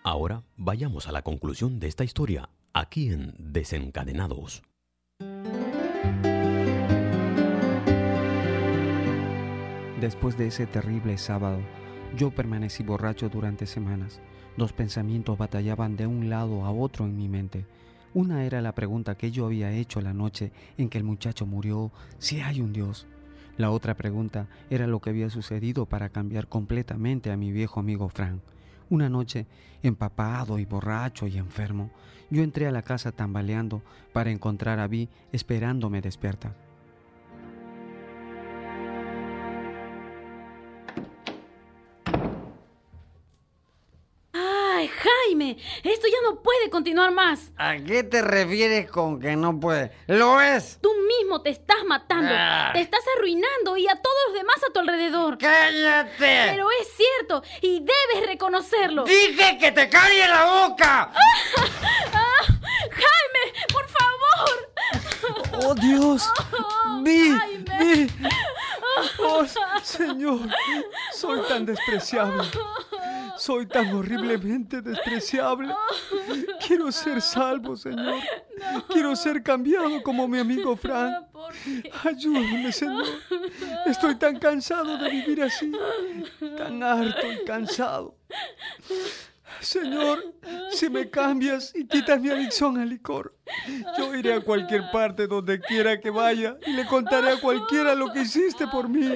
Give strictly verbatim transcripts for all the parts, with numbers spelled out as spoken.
Ahora vayamos a la conclusión de esta historia, aquí en Desencadenados. Después de ese terrible sábado, yo permanecí borracho durante semanas. Dos pensamientos batallaban de un lado a otro en mi mente. Una era la pregunta que yo había hecho la noche en que el muchacho murió, si hay un Dios. La otra pregunta era lo que había sucedido para cambiar completamente a mi viejo amigo Frank. Una noche, empapado y borracho y enfermo, yo entré a la casa tambaleando para encontrar a Vi esperándome despierta. ¡Ay, Jaime! Esto ya no puede continuar más. ¿A qué te refieres con que no puede? ¡Lo es! Tú mismo te estás matando. Ah. Te estás arruinando y a todos los demás a tu alrededor. ¡Cállate! Pero es cierto y debes reconocerlo. ¡Dije que te calles la boca! ¡Ah! ¡Jaime, por favor! ¡Oh, Dios! ¡Vi! Jaime. ¡Vi! ¡Oh, Señor! Soy tan despreciable. Soy tan horriblemente despreciable. Quiero ser salvo, Señor. Quiero ser cambiado como mi amigo Frank. Ayúdame, Señor. Estoy tan cansado de vivir así. Tan harto y cansado. Señor, si me cambias y quitas mi adicción al licor, yo iré a cualquier parte donde quiera que vaya y le contaré a cualquiera lo que hiciste por mí.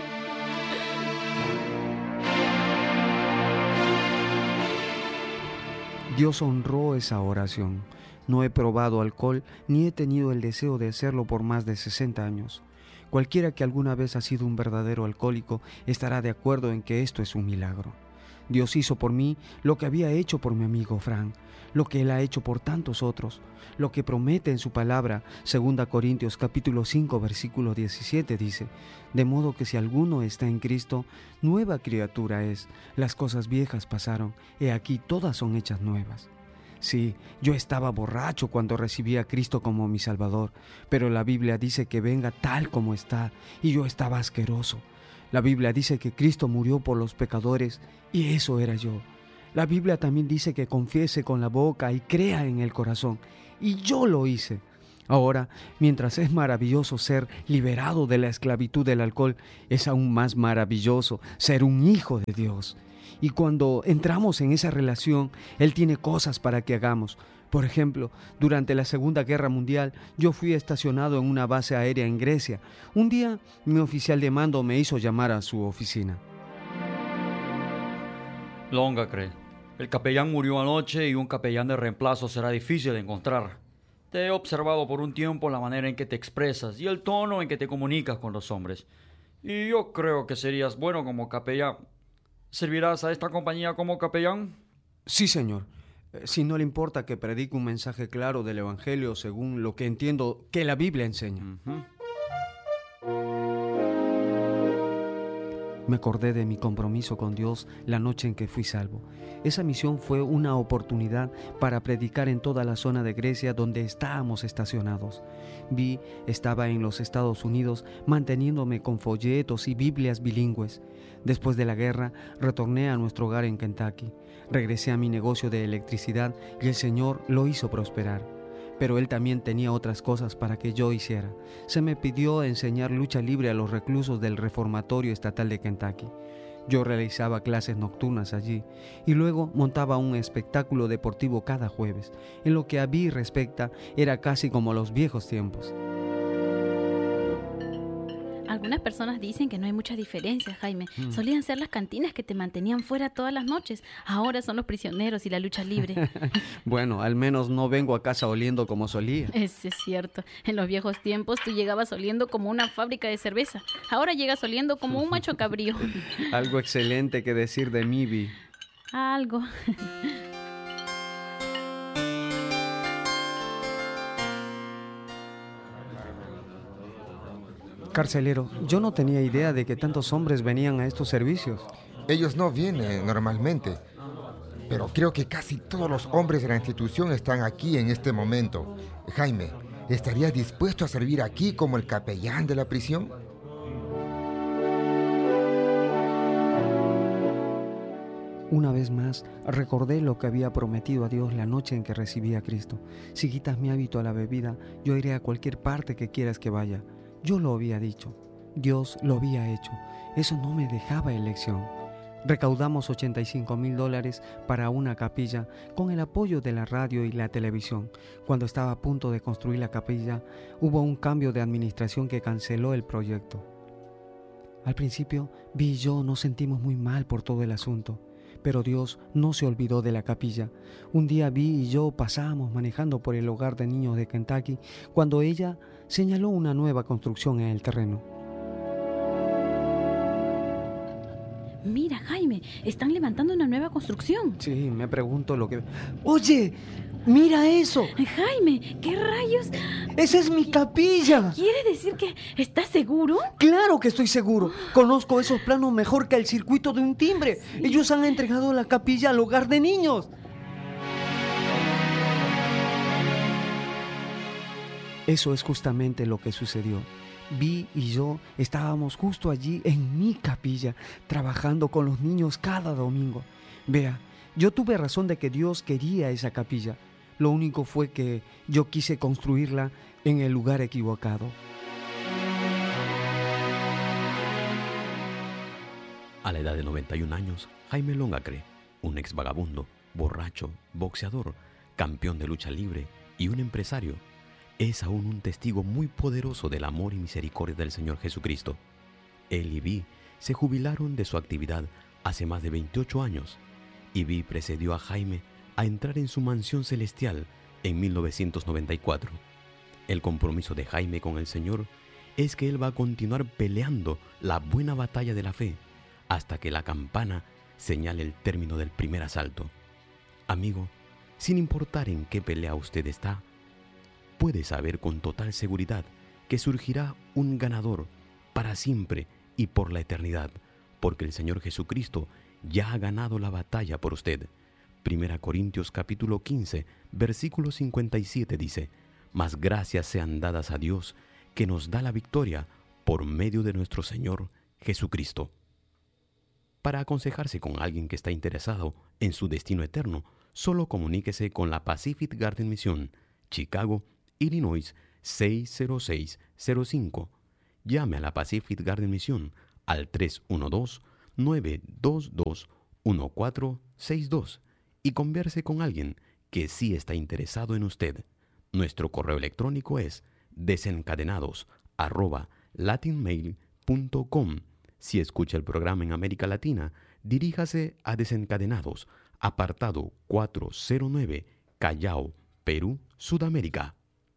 Dios honró esa oración. No he probado alcohol ni he tenido el deseo de hacerlo por más de sesenta años. Cualquiera que alguna vez ha sido un verdadero alcohólico estará de acuerdo en que esto es un milagro. Dios hizo por mí lo que había hecho por mi amigo Frank, lo que Él ha hecho por tantos otros, lo que promete en su palabra. Segunda Corintios capítulo cinco versículo diecisiete dice: de modo que si alguno está en Cristo, nueva criatura es. Las cosas viejas pasaron, he aquí todas son hechas nuevas. Sí, yo estaba borracho cuando recibí a Cristo como mi Salvador, pero la Biblia dice que venga tal como está, y yo estaba asqueroso. La Biblia dice que Cristo murió por los pecadores, y eso era yo. La Biblia también dice que confiese con la boca y crea en el corazón, y yo lo hice. Ahora, mientras es maravilloso ser liberado de la esclavitud del alcohol, es aún más maravilloso ser un hijo de Dios. Y cuando entramos en esa relación, Él tiene cosas para que hagamos. Por ejemplo, durante la Segunda Guerra Mundial, yo fui estacionado en una base aérea en Grecia. Un día, mi oficial de mando me hizo llamar a su oficina. Longacre, el capellán murió anoche y un capellán de reemplazo será difícil de encontrar. Te he observado por un tiempo la manera en que te expresas y el tono en que te comunicas con los hombres. Y yo creo que serías bueno como capellán. ¿Servirás a esta compañía como capellán? Sí, señor. Si no le importa que predique un mensaje claro del Evangelio según lo que entiendo que la Biblia enseña. Uh-huh. Me acordé de mi compromiso con Dios la noche en que fui salvo. Esa misión fue una oportunidad para predicar en toda la zona de Grecia donde estábamos estacionados. Vi, estaba en los Estados Unidos manteniéndome con folletos y Biblias bilingües. Después de la guerra, retorné a nuestro hogar en Kentucky. Regresé a mi negocio de electricidad y el Señor lo hizo prosperar. Pero Él también tenía otras cosas para que yo hiciera. Se me pidió enseñar lucha libre a los reclusos del Reformatorio Estatal de Kentucky. Yo realizaba clases nocturnas allí y luego montaba un espectáculo deportivo cada jueves. En lo que a mí respecta, era casi como los viejos tiempos. Algunas personas dicen que no hay mucha diferencia, Jaime. Mm. Solían ser las cantinas que te mantenían fuera todas las noches. Ahora son los prisioneros y la lucha libre. Bueno, al menos no vengo a casa oliendo como solía. Ese es cierto. En los viejos tiempos tú llegabas oliendo como una fábrica de cerveza. Ahora llegas oliendo como un macho cabrío. Algo excelente que decir de mí, Vi. Algo. Carcelero, yo no tenía idea de que tantos hombres venían a estos servicios. Ellos no vienen normalmente, pero creo que casi todos los hombres de la institución están aquí en este momento. Jaime, ¿estarías dispuesto a servir aquí como el capellán de la prisión? Una vez más, recordé lo que había prometido a Dios la noche en que recibí a Cristo. Si quitas mi hábito a la bebida, yo iré a cualquier parte que quieras que vaya. Yo lo había dicho. Dios lo había hecho. Eso no me dejaba elección. Recaudamos ochenta y cinco mil dólares para una capilla con el apoyo de la radio y la televisión. Cuando estaba a punto de construir la capilla, hubo un cambio de administración que canceló el proyecto. Al principio, Vi y yo nos sentimos muy mal por todo el asunto. Pero Dios no se olvidó de la capilla. Un día Vi y yo pasábamos manejando por el hogar de niños de Kentucky cuando ella señaló una nueva construcción en el terreno. Mira, Jaime, están levantando una nueva construcción. Sí, me pregunto lo que... ¡Oye! ¡Mira eso! Jaime, ¿qué rayos? ¡Esa es mi capilla! ¿Quiere decir que estás seguro? ¡Claro que estoy seguro! Conozco esos planos mejor que el circuito de un timbre. Sí. Ellos han entregado la capilla al hogar de niños. Eso es justamente lo que sucedió. Vi y yo estábamos justo allí en mi capilla, trabajando con los niños cada domingo. Vea, yo tuve razón de que Dios quería esa capilla. Lo único fue que yo quise construirla en el lugar equivocado. A la edad de noventa y un años, Jaime Longacre, un ex vagabundo, borracho, boxeador, campeón de lucha libre y un empresario, es aún un testigo muy poderoso del amor y misericordia del Señor Jesucristo. Él y Vi se jubilaron de su actividad hace más de veintiocho años y Vi precedió a Jaime a entrar en su mansión celestial en mil novecientos noventa y cuatro. El compromiso de Jaime con el Señor es que él va a continuar peleando la buena batalla de la fe hasta que la campana señale el término del primer asalto. Amigo, sin importar en qué pelea usted está, puede saber con total seguridad que surgirá un ganador para siempre y por la eternidad, porque el Señor Jesucristo ya ha ganado la batalla por usted. Primera Corintios capítulo quince, versículo cincuenta y siete dice: «Mas gracias sean dadas a Dios, que nos da la victoria por medio de nuestro Señor Jesucristo». Para aconsejarse con alguien que está interesado en su destino eterno, solo comuníquese con la Pacific Garden Mission, Chicago, Illinois seis cero seis cero cinco. Llame a la Pacific Garden Mission al tres uno dos, nueve dos dos, uno cuatro seis dos y converse con alguien que sí está interesado en usted. Nuestro correo electrónico es desencadenados arroba latinmail punto com. Si escucha el programa en América Latina, diríjase a Desencadenados, apartado cuatrocientos nueve, Callao, Perú, Sudamérica.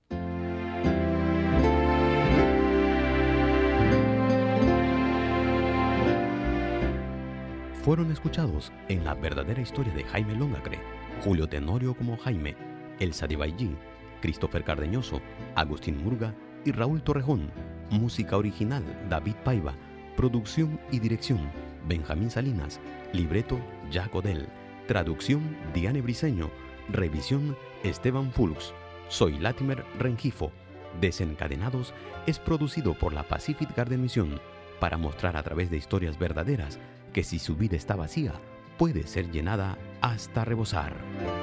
Fueron escuchados en La verdadera historia de Jaime Longacre, Julio Tenorio como Jaime, Elsa de Bailly, Christopher Cardeñoso, Agustín Murga y Raúl Torrejón. Música original David Paiva. Producción y dirección Benjamín Salinas. Libreto Jack Odell. Traducción Diane Briceño. Revisión Esteban Fulks. Soy Latimer Rengifo. Desencadenados es producido por la Pacific Garden Mission para mostrar a través de historias verdaderas que si su vida está vacía, puede ser llenada hasta rebosar.